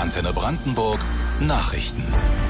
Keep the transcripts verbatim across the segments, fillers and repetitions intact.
Antenne Brandenburg Nachrichten.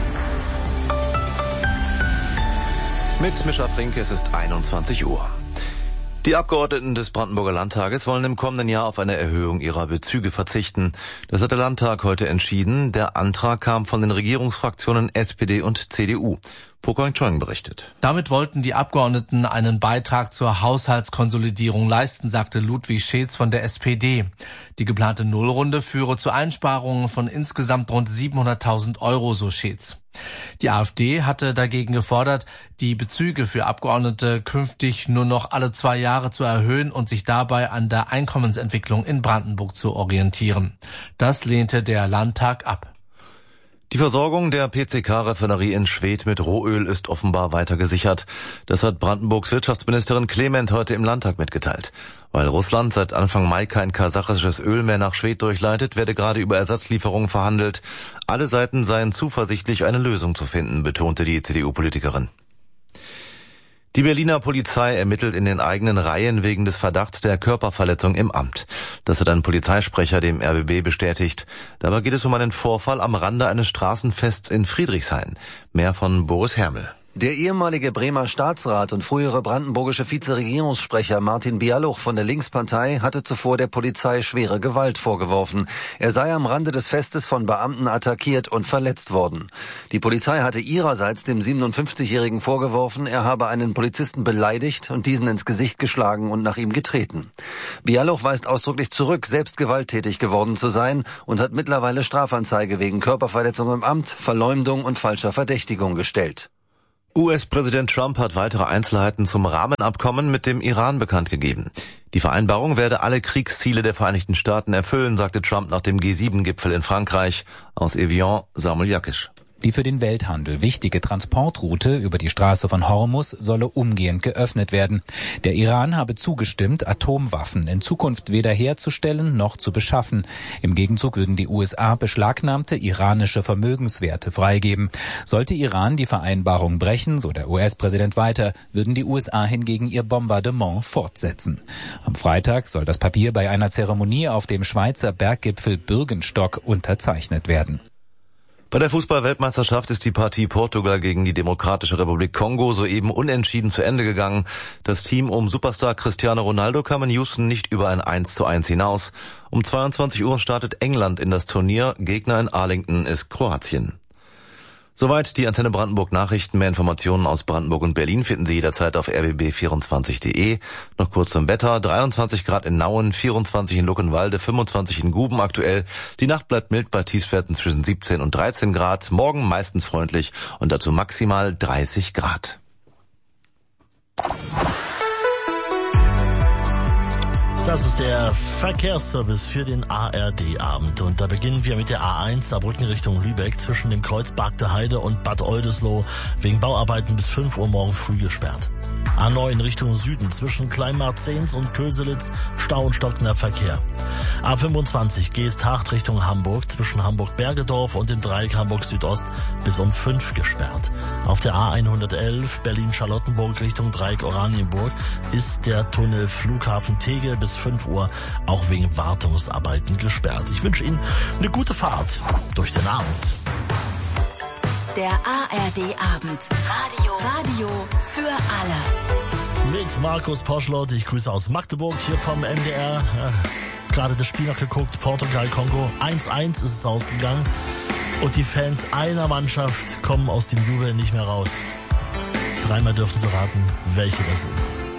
Mit Mischa Frink, es ist einundzwanzig Uhr. Die Abgeordneten des Brandenburger Landtages wollen im kommenden Jahr auf eine Erhöhung ihrer Bezüge verzichten. Das hat der Landtag heute entschieden. Der Antrag kam von den Regierungsfraktionen S P D und C D U. Pokang Choing berichtet. Damit wollten die Abgeordneten einen Beitrag zur Haushaltskonsolidierung leisten, sagte Ludwig Scheetz von der S P D. Die geplante Nullrunde führe zu Einsparungen von insgesamt rund siebenhunderttausend Euro, so Scheetz. Die AfD hatte dagegen gefordert, die Bezüge für Abgeordnete künftig nur noch alle zwei Jahre zu erhöhen und sich dabei an der Einkommensentwicklung in Brandenburg zu orientieren. Das lehnte der Landtag ab. Die Versorgung der P C K-Raffinerie in Schwedt mit Rohöl ist offenbar weiter gesichert. Das hat Brandenburgs Wirtschaftsministerin Clement heute im Landtag mitgeteilt. Weil Russland seit Anfang Mai kein kasachisches Öl mehr nach Schwedt durchleitet, werde gerade über Ersatzlieferungen verhandelt. Alle Seiten seien zuversichtlich, eine Lösung zu finden, betonte die C D U-Politikerin. Die Berliner Polizei ermittelt in den eigenen Reihen wegen des Verdachts der Körperverletzung im Amt. Das hat ein Polizeisprecher dem R B B bestätigt. Dabei geht es um einen Vorfall am Rande eines Straßenfests in Friedrichshain. Mehr von Boris Hermel. Der ehemalige Bremer Staatsrat und frühere brandenburgische Vizeregierungssprecher Martin Bialuch von der Linkspartei hatte zuvor der Polizei schwere Gewalt vorgeworfen. Er sei am Rande des Festes von Beamten attackiert und verletzt worden. Die Polizei hatte ihrerseits dem siebenundfünfzigjährigen vorgeworfen, er habe einen Polizisten beleidigt und diesen ins Gesicht geschlagen und nach ihm getreten. Bialuch weist ausdrücklich zurück, selbst gewalttätig geworden zu sein und hat mittlerweile Strafanzeige wegen Körperverletzung im Amt, Verleumdung und falscher Verdächtigung gestellt. U S-Präsident Trump hat weitere Einzelheiten zum Rahmenabkommen mit dem Iran bekannt gegeben. Die Vereinbarung werde alle Kriegsziele der Vereinigten Staaten erfüllen, sagte Trump nach dem G sieben Gipfel in Frankreich. Aus Evian, Samuel Jakisch. Die für den Welthandel wichtige Transportroute über die Straße von Hormuz solle umgehend geöffnet werden. Der Iran habe zugestimmt, Atomwaffen in Zukunft weder herzustellen noch zu beschaffen. Im Gegenzug würden die U S A beschlagnahmte iranische Vermögenswerte freigeben. Sollte Iran die Vereinbarung brechen, so der U S-Präsident weiter, würden die U S A hingegen ihr Bombardement fortsetzen. Am Freitag soll das Papier bei einer Zeremonie auf dem Schweizer Berggipfel Bürgenstock unterzeichnet werden. Bei der Fußball-Weltmeisterschaft ist die Partie Portugal gegen die Demokratische Republik Kongo soeben unentschieden zu Ende gegangen. Das Team um Superstar Cristiano Ronaldo kam in Houston nicht über ein eins zu eins hinaus. Um zweiundzwanzig Uhr startet England in das Turnier. Gegner in Arlington ist Kroatien. Soweit die Antenne Brandenburg Nachrichten. Mehr Informationen aus Brandenburg und Berlin finden Sie jederzeit auf r b b vierundzwanzig punkt de. Noch kurz zum Wetter. dreiundzwanzig Grad in Nauen, vierundzwanzig in Luckenwalde, fünfundzwanzig in Guben aktuell. Die Nacht bleibt mild bei Tiefstwerten zwischen siebzehn und dreizehn Grad. Morgen meistens freundlich und dazu maximal dreißig Grad. Das ist der Verkehrsservice für den A R D-Abend. Und da beginnen wir mit der A eins, Saarbrücken Richtung Lübeck, zwischen dem Kreuz Bargte Heide und Bad Oldesloe, wegen Bauarbeiten bis fünf Uhr morgen früh gesperrt. A neun Richtung Süden, zwischen Kleinmarzens und Köselitz, Stau und stockender Verkehr. A fünfundzwanzig, Geesthacht Richtung Hamburg, zwischen Hamburg-Bergedorf und dem Dreieck Hamburg-Südost, bis um fünf gesperrt. Auf der A hundertelf, Berlin-Charlottenburg Richtung Dreieck Oranienburg, ist der Tunnel Flughafen Tegel bis fünf Uhr auch wegen Wartungsarbeiten gesperrt. Ich wünsche Ihnen eine gute Fahrt durch den Abend. Der A R D-Abend. Radio. Radio für alle. Mit Markus Poschlott. Ich grüße aus Magdeburg hier vom M D R. Ja, gerade das Spiel noch geguckt. Portugal, Kongo. eins eins ist es ausgegangen. Und die Fans einer Mannschaft kommen aus dem Jubel nicht mehr raus. Dreimal dürfen Sie raten, welche das ist.